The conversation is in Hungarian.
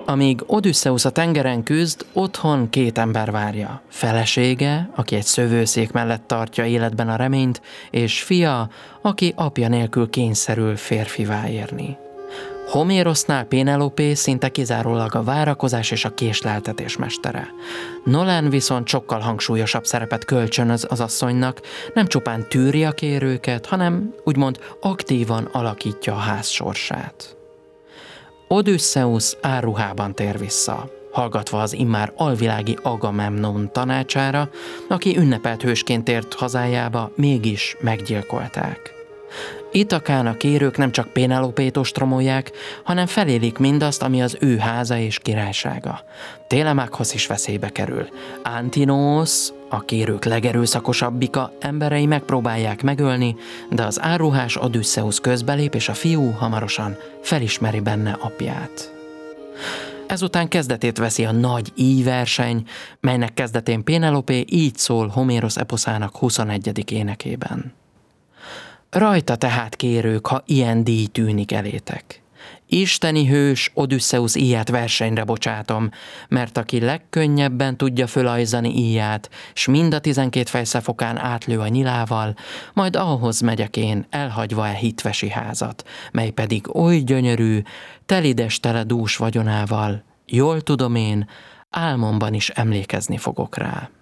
Amíg Odüsszeusz a tengeren küzd, otthon két ember várja. Felesége, aki egy szövőszék mellett tartja életben a reményt, és fia, aki apja nélkül kényszerül férfivá érni. Homérosznál Pénelopé szinte kizárólag a várakozás és a késleltetés mestere. Nolan viszont sokkal hangsúlyosabb szerepet kölcsönöz az asszonynak, nem csupán tűri a kérőket, hanem úgymond aktívan alakítja a ház sorsát. Odüsszeusz árruhában tér vissza, hallgatva az immár alvilági Agamemnon tanácsára, aki ünnepelt hősként tért hazájába, mégis meggyilkolták. Itakán a kérők nem csak Pénelopét ostromolják, hanem felélik mindazt, ami az ő háza és királysága. Télemákhoz is veszélybe kerül. Antinous, a kérők legerőszakosabbika, emberei megpróbálják megölni, de az árruhás Odüsszeusz közbelép, és a fiú hamarosan felismeri benne apját. Ezután kezdetét veszi a nagy íjverseny, melynek kezdetén Pénelopé így szól Homérosz eposzának 21. énekében. Rajta tehát, kérők, ha ilyen díj tűnik elétek. Isteni hős Odüsszeusz íját versenyre bocsátom, mert aki legkönnyebben tudja fölajzani íját, s mind a 12 fejszefokán átlő a nyilával, majd ahhoz megyek én, elhagyva hitvesi házat, mely pedig oly gyönyörű, telides tele dús vagyonával, jól tudom én, álmomban is emlékezni fogok rá.